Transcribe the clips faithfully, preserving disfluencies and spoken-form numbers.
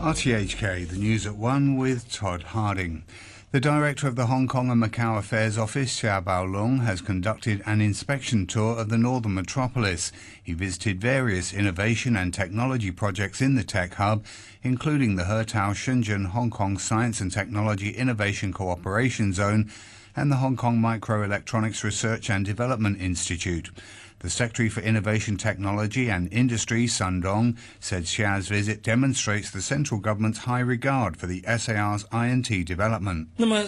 R T H K, the news at one with Todd Harding. The director of the Hong Kong and Macau Affairs Office, Xiao Baolong, has conducted an inspection tour of the northern metropolis. He visited various innovation and technology projects in the tech hub, including the Hertao Shenzhen Hong Kong Science and Technology Innovation Cooperation Zone and the Hong Kong Microelectronics Research and Development Institute. The Secretary for Innovation, Technology and Industry, Sun Dong, said Xia's visit demonstrates the central government's high regard for the S A R's I and T development. Director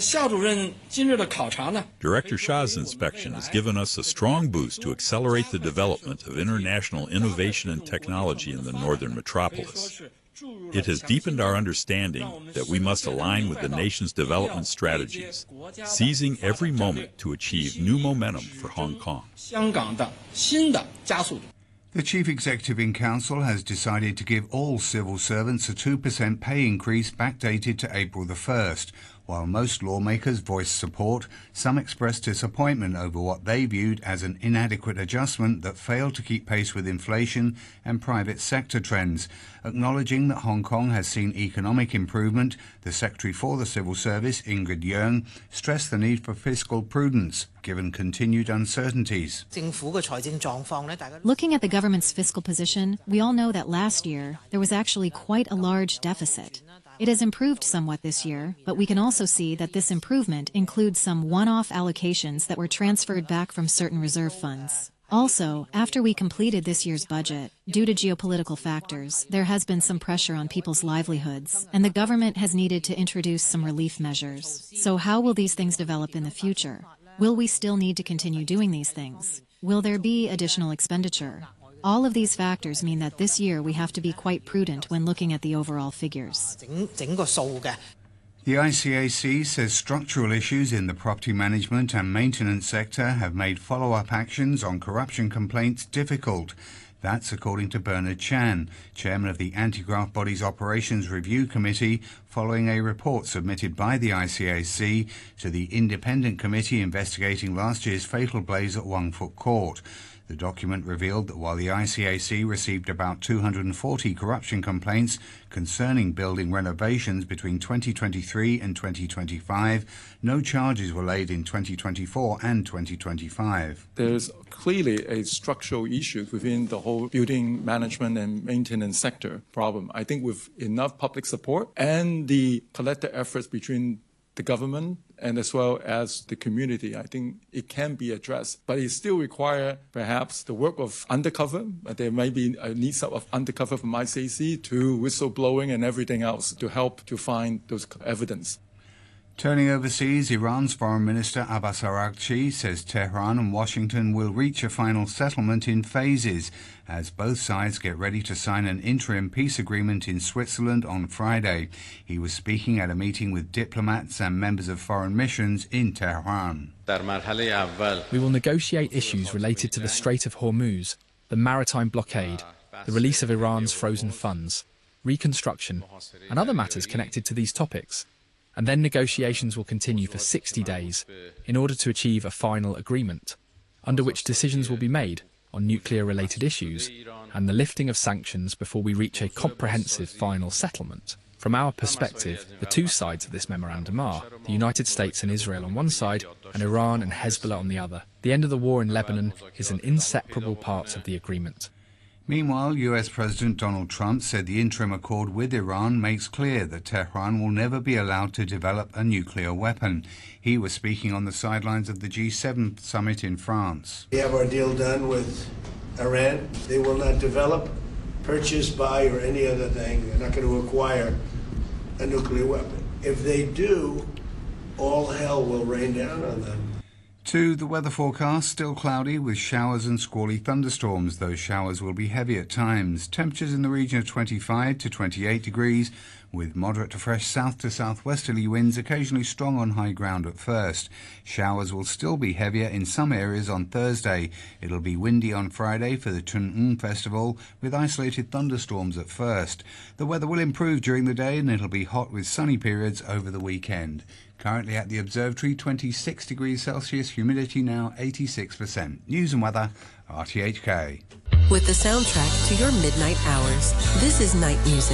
Xia's inspection has given us a strong boost to accelerate the development of international innovation and technology in the northern metropolis. It has deepened our understanding that we must align with the nation's development strategies, seizing every moment to achieve new momentum for Hong Kong. The Chief Executive in Council has decided to give all civil servants a two percent pay increase backdated to April the first. While most lawmakers voiced support, some expressed disappointment over what they viewed as an inadequate adjustment that failed to keep pace with inflation and private sector trends. Acknowledging that Hong Kong has seen economic improvement, the Secretary for the Civil Service, Ingrid Yeung, stressed the need for fiscal prudence, given continued uncertainties. Looking at the government's fiscal position, we all know that last year there was actually quite a large deficit. It has improved somewhat this year, but we can also see that this improvement includes some one-off allocations that were transferred back from certain reserve funds. Also, after we completed this year's budget, due to geopolitical factors, there has been some pressure on people's livelihoods, and the government has needed to introduce some relief measures. So how will these things develop in the future? Will we still need to continue doing these things? Will there be additional expenditure? All of these factors mean that this year we have to be quite prudent when looking at the overall figures. The I C A C says structural issues in the property management and maintenance sector have made follow-up actions on corruption complaints difficult. That's according to Bernard Chan, chairman of the Anti-Graft Bodies Operations Review Committee, following a report submitted by the I C A C to the independent committee investigating last year's fatal blaze at Wong Fuk Court. The document revealed that while the I C A C received about two hundred forty corruption complaints concerning building renovations between twenty twenty-three and twenty twenty-five, no charges were laid in twenty twenty-four and twenty twenty-five. There's clearly a structural issue within the whole building management and maintenance sector problem. I think with enough public support and the collective efforts between the government and as well as the community, I think it can be addressed. But it still requires perhaps the work of undercover. There may be a need of undercover from I C A C to whistleblowing and everything else to help to find those evidence. Turning overseas, Iran's Foreign Minister Abbas Araghchi says Tehran and Washington will reach a final settlement in phases as both sides get ready to sign an interim peace agreement in Switzerland on Friday. He was speaking at a meeting with diplomats and members of foreign missions in Tehran. We will negotiate issues related to the Strait of Hormuz, the maritime blockade, the release of Iran's frozen funds, reconstruction, and other matters connected to these topics. And then negotiations will continue for sixty days in order to achieve a final agreement, under which decisions will be made on nuclear-related issues and the lifting of sanctions before we reach a comprehensive final settlement. From our perspective, the two sides of this memorandum are the United States and Israel on one side and Iran and Hezbollah on the other. The end of the war in Lebanon is an inseparable part of the agreement. Meanwhile, U S President Donald Trump said the interim accord with Iran makes clear that Tehran will never be allowed to develop a nuclear weapon. He was speaking on the sidelines of the G seven summit in France. We have our deal done with Iran. They will not develop, purchase, buy, or any other thing. They're not going to acquire a nuclear weapon. If they do, all hell will rain down on them. To the weather forecast, still cloudy with showers and squally thunderstorms. Those showers will be heavy at times. Temperatures in the region of twenty-five to twenty-eight degrees, with moderate to fresh south to southwesterly winds, occasionally strong on high ground at first. Showers will still be heavier in some areas on Thursday. It'll be windy on Friday for the Chun Ng Festival, with isolated thunderstorms at first. The weather will improve during the day and it'll be hot with sunny periods over the weekend. Currently at the observatory, twenty-six degrees Celsius, humidity now eighty-six percent. News and weather, R T H K. With the soundtrack to your midnight hours, this is Night Music.